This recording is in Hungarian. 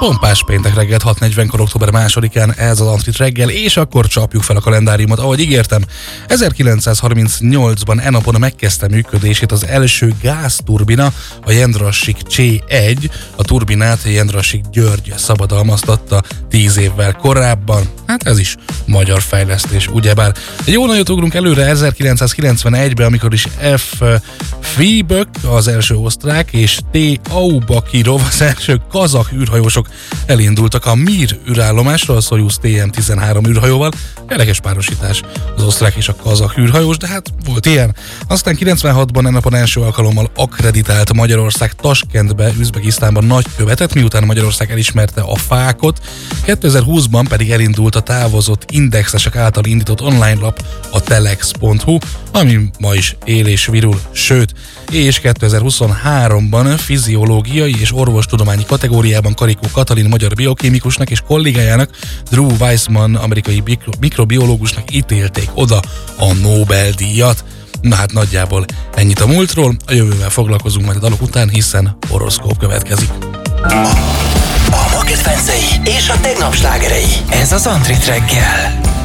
Pompás péntek reggelt 6:40-kor október 2-án ez az Antrit reggel, és akkor csapjuk fel a kalendáriumot, ahogy ígértem. 1938-ban napon megkezdte működését az első gázturbina, a Jendrassik C1, a turbinát Jendrassik György szabadalmaztatta 10 évvel korábban. Hát ez is magyar fejlesztés, ugyebár. Egy jó nagyot ugrunk előre 1991-ben, amikor is F. Fribök, az első osztrák, és T. Aubakirov, az első kazah űrhajósok elindultak a Mir űrállomásra, a Soyuz TM-13 űrhajóval. Érdekes párosítás, az osztrák és a kazah űrhajós, de hát volt ilyen. Aztán 96-ban napon első alkalommal akkreditált Magyarország Taskentbe, Üzbegisztánban nagykövetet, miután Magyarország elismerte a fákot. 2020-ban pedig elindult a távozott indexesek által indított online lap, a telex.hu, ami ma is él és virul, sőt, és 2023-ban fiziológiai és orvostudományi kategóriában Karikó Katalin magyar biokémikusnak és kollégájának, Drew Weissman amerikai mikrobiológusnak ítélték oda a Nobel-díjat. Na hát nagyjából ennyit a múltról, a jövővel foglalkozunk majd a dalok után, hiszen horoszkóp következik. A ma kedvencei és a tegnap slágerei. Ez az Antrit reggel.